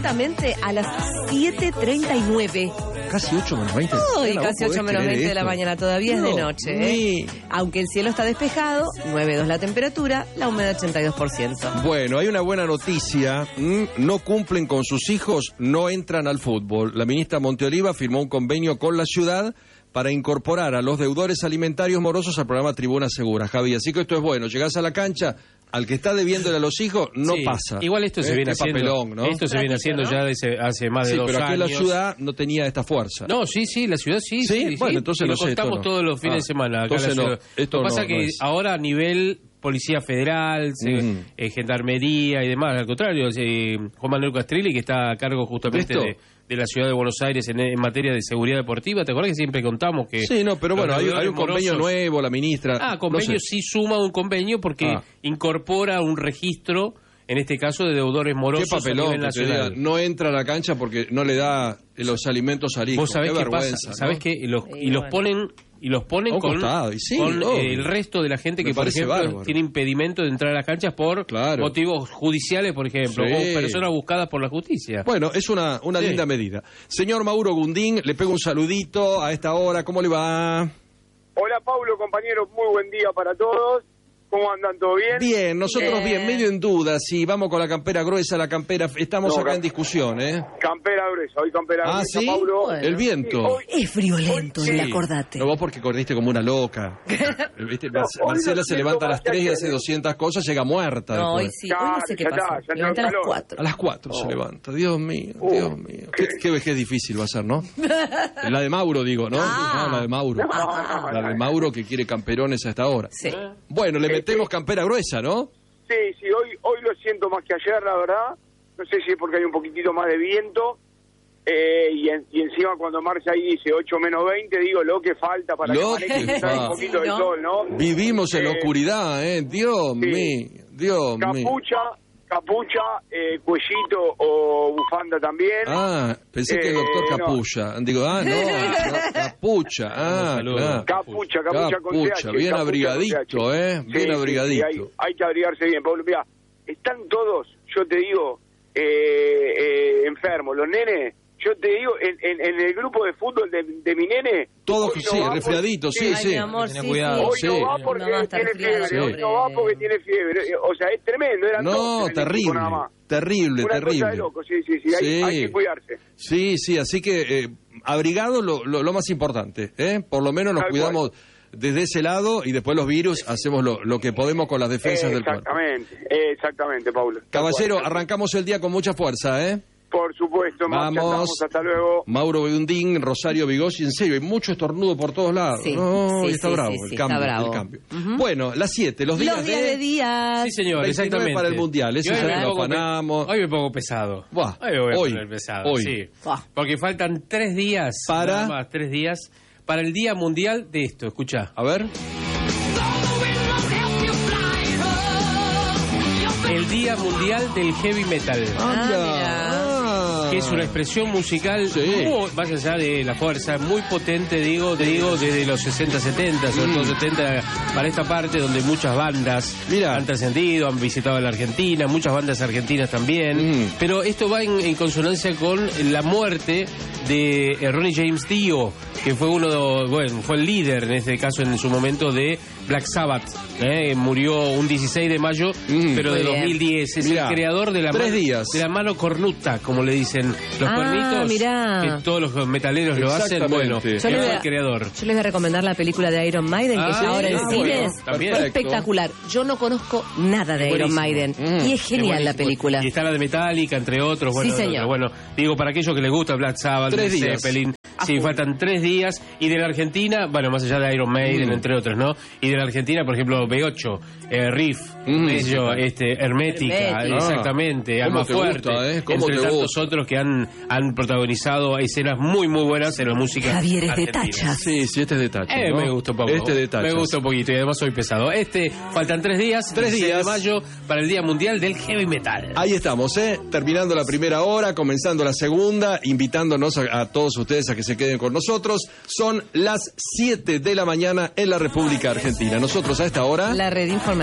Exactamente a las 7:39. Casi 8 menos 20. Uy, casi 8 menos 20 de la mañana, todavía es de noche. Aunque el cielo está despejado, 9,2 la temperatura, la humedad 82%. Bueno, hay una buena noticia. No cumplen con sus hijos, no entran al fútbol. La ministra Monteoliva firmó un convenio con la ciudad para incorporar a los deudores alimentarios morosos al programa Tribuna Segura, Javi. Así que esto es bueno. Llegás a la cancha, al que está debiéndole a los hijos, no pasa. Igual esto se viene haciendo, papelón, ¿no? Esto se viene haciendo ya desde hace más de 2 años. Pero aquí la ciudad no tenía esta fuerza. No, sí, la ciudad sí. Bueno, entonces lo contamos todos los fines de semana. Acá entonces en la ciudad. Esto lo que pasa es que ahora a nivel Policía Federal, Gendarmería y demás, al contrario, Juan Manuel Castrilli, que está a cargo justamente de la ciudad de Buenos Aires en materia de seguridad deportiva. ¿Te acuerdas que siempre contamos que... Sí, no, pero bueno, hay un convenio nuevo, la ministra... convenio sí suma un convenio porque incorpora un registro, en este caso, de deudores morosos. Qué papelón, a nivel nacional. No entra a la cancha porque no le da los alimentos al hijo. ¿Vos sabés qué pasa? ¿Sabés qué? Los ponen con el resto de la gente que, por ejemplo, tiene impedimento de entrar a las canchas por motivos judiciales, por ejemplo, o personas buscadas por la justicia. Bueno, es una linda medida. Señor Mauro Gundín, le pego un saludito a esta hora. ¿Cómo le va? Hola, Paulo, compañeros. Muy buen día para todos. ¿Cómo andan? ¿Todo bien? Bien, nosotros bien, medio en duda, si vamos con la campera gruesa, la campera... Estamos acá en discusión, ¿eh? Campera gruesa, hoy campera gruesa, ¿sí? Paulo. Bueno. El viento. Es friolento, acordate. No, vos porque corriste como una loca. ¿Viste? Marcela se levanta a las 3 y hace 200 cosas, llega muerta. No, después. hoy sí, hoy no sé qué pasa. Se levanta a las 4. A las 4 se levanta, Dios mío, Dios mío. Qué vejez difícil va a ser, ¿no? La de Mauro, digo, ¿no? La de Mauro. La de Mauro que quiere camperones a esta hora. Sí. Bueno, le metemos campera gruesa, ¿no? Sí, hoy lo siento más que ayer, la verdad. No sé si es porque hay un poquitito más de viento. Y encima cuando Marcia ahí dice 8 menos 20, digo lo que falta para que maneje un poquito de sol, ¿no? Vivimos en la oscuridad, Dios mío, Dios mío. Capucha, cuellito o bufanda también. Pensé que el doctor Capucha. Digo, Capucha. Claro. Capucha, bien abrigadito, bien abrigadito. Sí, hay que abrigarse bien, Pablo. Mira, están todos, yo te digo, enfermos. Los nenes, yo te digo, en el grupo de fútbol de mi nene... Todos, resfriaditos, sí. Mi amor, cuidado, hoy no va porque tiene fiebre, hoy no va porque tiene fiebre. O sea, es tremendo, eran dos. Terrible. Una cosa de loco, sí, hay que cuidarse. Sí, así que abrigado lo más importante, Por lo menos nos cuidamos desde ese lado y después los virus hacemos lo que podemos con las defensas del cuerpo. Exactamente, Paulo. Caballero, arrancamos el día con mucha fuerza, Por supuesto, vamos. Hasta luego. Mauro Gundín, Rosario Vigossi, en serio, hay mucho estornudo por todos lados. Está bravo el cambio. Bueno, las 7, los días de días. Sí, señor, exactamente. Para el Mundial, eso ya lo afanamos. Hoy me pongo pesado. Hoy me voy a poner pesado, sí. Porque faltan 3 días, nada más, 3 días, para el Día Mundial de esto. Escuchá. A ver. El Día Mundial del Heavy Metal. Que es una expresión musical muy, más allá de la fuerza, muy potente, digo desde los 60, 70, sobre todo 70, para esta parte donde muchas bandas han trascendido, han visitado la Argentina, muchas bandas argentinas también, pero esto va en consonancia con la muerte de Ronnie James Dio, que fue fue el líder en este caso en su momento de Black Sabbath, murió un 16 de mayo, pero de 2010, es el creador de la mano cornuta, como le dicen los cuernitos, que todos los metaleros lo hacen, es el creador. Yo les voy a recomendar la película de Iron Maiden, que está ahora en cines, espectacular. Yo no conozco nada de Iron Maiden, y es genial la película. Y está la de Metallica, entre otros, digo, para aquellos que les gusta Black Sabbath, Zeppelin, faltan 3 días, y de la Argentina, más allá de Iron Maiden, entre otros, ¿no? Y de la Argentina, por ejemplo, B8, Riff, Hermética, exactamente, Alma Fuerte, entre tantos otros que han protagonizado escenas muy buenas en la música Javier es argentina. de Tacha. Sí, este es de Tacha, ¿no? Me gusta un poco. Me gusta un poquito y además soy pesado. Faltan 3 días, 3 días de mayo para el Día Mundial del Heavy Metal. Ahí estamos, terminando la primera hora, comenzando la segunda, invitándonos a todos ustedes a que se queden con nosotros. Son las 7 de la mañana en la República Argentina. Nosotros a esta hora... La red informativa.